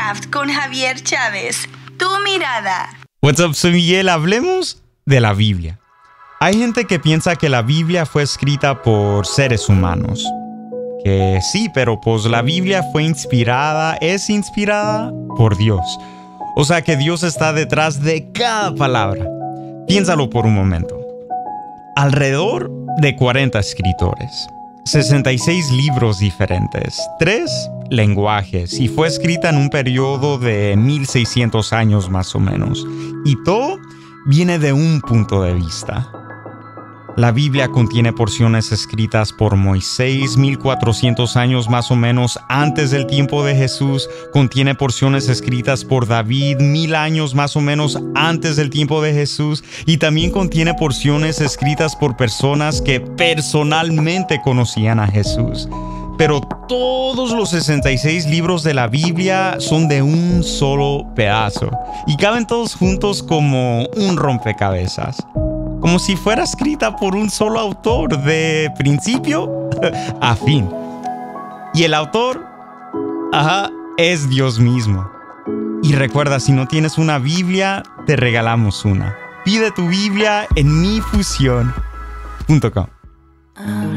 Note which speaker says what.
Speaker 1: Craft con Javier Chávez. Tu mirada.
Speaker 2: What's up, soy Miguel. Hablemos de la Biblia. Hay gente que piensa que la Biblia fue escrita por seres humanos. Que sí, pero pues la Biblia es inspirada por Dios. O sea que Dios está detrás de cada palabra. Piénsalo por un momento. Alrededor de 40 escritores, 66 libros diferentes, 3 lenguajes, y fue escrita en un periodo de 1600 años más o menos. Y todo viene de un punto de vista. La Biblia contiene porciones escritas por Moisés 1400 años más o menos antes del tiempo de Jesús. Contiene porciones escritas por David 1000 años más o menos antes del tiempo de Jesús. Y también contiene porciones escritas por personas que personalmente conocían a Jesús. Pero todos los 66 libros de la Biblia son de un solo pedazo y caben todos juntos como un rompecabezas. Como si fuera escrita por un solo autor de principio a fin. Y el autor, es Dios mismo. Y recuerda, si no tienes una Biblia, te regalamos una. Pide tu Biblia en mifusión.com.